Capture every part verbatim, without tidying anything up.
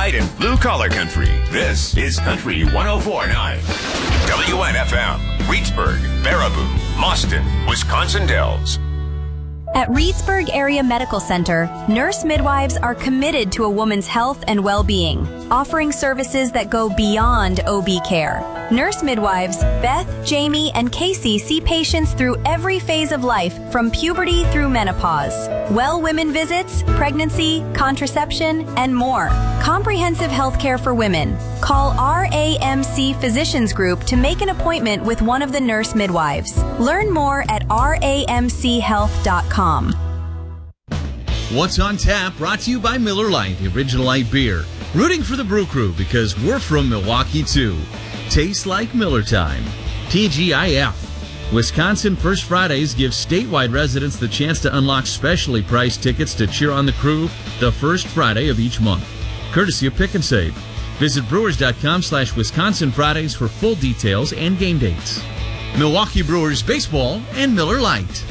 White and blue collar country. This is Country one oh four point nine. W N F M, Reedsburg, Baraboo, Mauston, Wisconsin Dells. At Reedsburg Area Medical Center, nurse midwives are committed to a woman's health and well-being, offering services that go beyond O B care. Nurse midwives Beth, Jamie, and Casey see patients through every phase of life, from puberty through menopause. Well women visits, pregnancy, contraception, and more. Comprehensive health care for women. Call R A M C Physicians Group to make an appointment with one of the nurse midwives. Learn more at R A M C health dot com. What's on Tap, brought to you by Miller Lite, the original light beer. Rooting for the Brew Crew because we're from Milwaukee too. Tastes like Miller time. T G I F. Wisconsin First Fridays gives statewide residents the chance to unlock specially priced tickets to cheer on the crew the first Friday of each month. Courtesy of Pick and Save. Visit brewers.com slash Wisconsin Fridays for full details and game dates. Milwaukee Brewers Baseball and Miller Lite.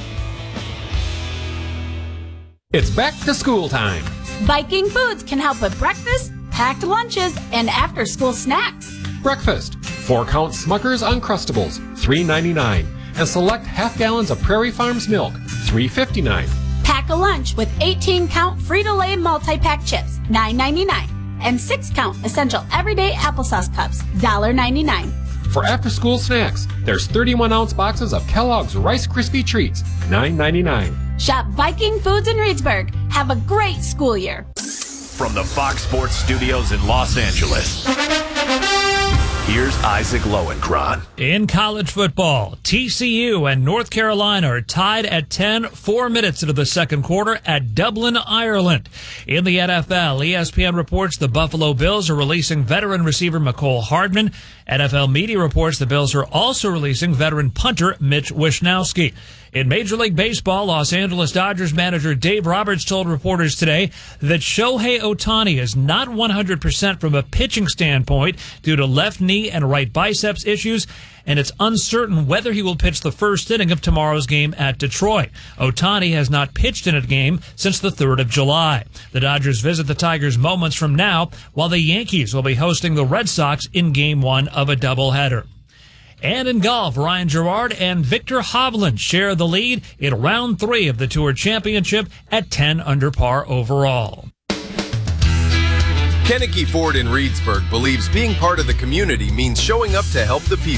It's back to school time. Viking Foods can help with breakfast, packed lunches, and after-school snacks. Breakfast, four-count Smucker's Uncrustables, three ninety-nine, and select half gallons of Prairie Farms milk, three fifty-nine. Pack a lunch with eighteen-count Frito-Lay multi-pack chips, nine ninety-nine, and six-count Essential Everyday Applesauce Cups, one ninety-nine. For after-school snacks, there's thirty-one ounce boxes of Kellogg's Rice Krispie Treats, nine ninety-nine. Shop Viking Foods in Reedsburg. Have a great school year. From the Fox Sports Studios in Los Angeles, here's Isaac Lowenkron. In college football, T C U and North Carolina are tied at ten, four minutes into the second quarter at Dublin, Ireland. In the N F L, E S P N reports the Buffalo Bills are releasing veteran receiver Mecole Hardman. N F L Media reports the Bills are also releasing veteran punter Mitch Wishnowsky. In Major League Baseball, Los Angeles Dodgers manager Dave Roberts told reporters today that Shohei Ohtani is not one hundred percent from a pitching standpoint due to left knee and right biceps issues, and it's uncertain whether he will pitch the first inning of tomorrow's game at Detroit. Ohtani has not pitched in a game since the third of July. The Dodgers visit the Tigers moments from now, while the Yankees will be hosting the Red Sox in game one of a doubleheader. And in golf, Ryan Gerard and Victor Hovland share the lead in round three of the Tour Championship at ten under par overall. Kennedy Ford in Reedsburg believes being part of the community means showing up to help the people.